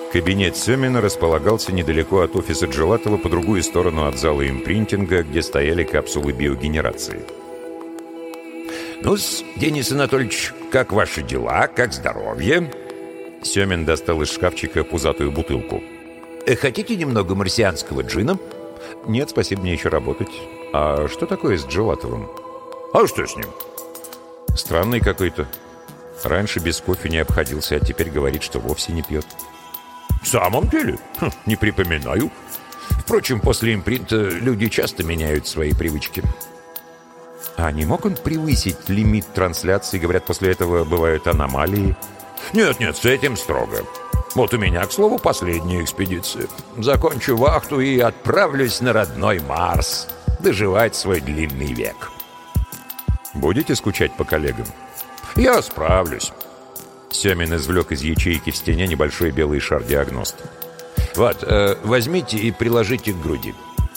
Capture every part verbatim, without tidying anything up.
Кабинет Семина располагался недалеко от офиса Джелатова, по другую сторону от зала импринтинга, где стояли капсулы биогенерации. «Ну-с, Денис Анатольевич, как ваши дела, как здоровье?» Семин достал из шкафчика пузатую бутылку. «Хотите немного марсианского джина?» «Нет, спасибо, мне еще работать. А что такое с Джелатовым?» «А что с ним?» «Странный какой-то. Раньше без кофе не обходился, а теперь говорит, что вовсе не пьет». «В самом деле? Хм, не припоминаю. Впрочем, после импринта люди часто меняют свои привычки». «А не мог он превысить лимит трансляции? Говорят, после этого бывают аномалии». «Нет-нет, с этим строго. Вот у меня, к слову, последняя экспедиция. Закончу вахту и отправлюсь на родной Марс доживать свой длинный век». «Будете скучать по коллегам?» «Я справлюсь». Семин извлек из ячейки в стене небольшой белый шар-диагност. «Вот, э, возьмите и приложите к груди».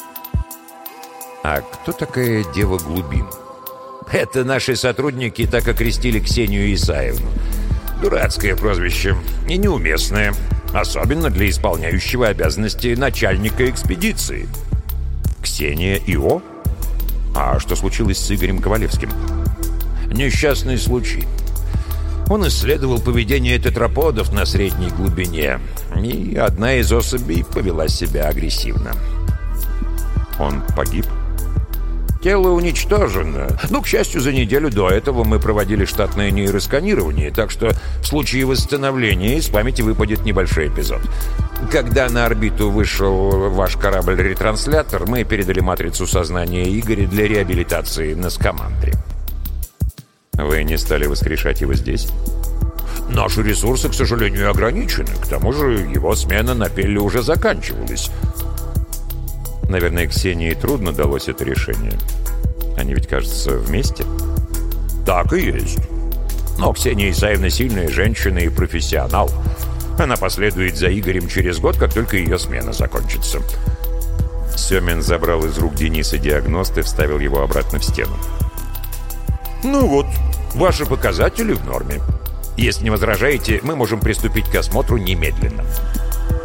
«А кто такая Дева Глубин?» «Это наши сотрудники так окрестили Ксению Исаевну. Дурацкое прозвище и неуместное, особенно для исполняющего обязанности начальника экспедиции». «Ксения И.О.? А что случилось с Игорем Ковалевским?» «Несчастный случай. Он исследовал поведение тетраподов на средней глубине, и одна из особей повела себя агрессивно». «Он погиб?» «Тело уничтожено. Ну, к счастью, за неделю до этого мы проводили штатное нейросканирование, так что в случае восстановления из памяти выпадет небольшой эпизод. Когда на орбиту вышел ваш корабль-ретранслятор, мы передали матрицу сознания Игоря для реабилитации на Скамандре». «Вы не стали воскрешать его здесь?» «Наши ресурсы, к сожалению, ограничены. К тому же его смена на Пелле уже заканчивалась». «Наверное, Ксении трудно далось это решение. Они ведь, кажется, вместе?» «Так и есть. Но Ксения Исаевна сильная женщина и профессионал. Она последует за Игорем через год, как только ее смена закончится». Семин забрал из рук Дениса диагност и вставил его обратно в стену. «Ну вот, ваши показатели в норме. Если не возражаете, мы можем приступить к осмотру немедленно».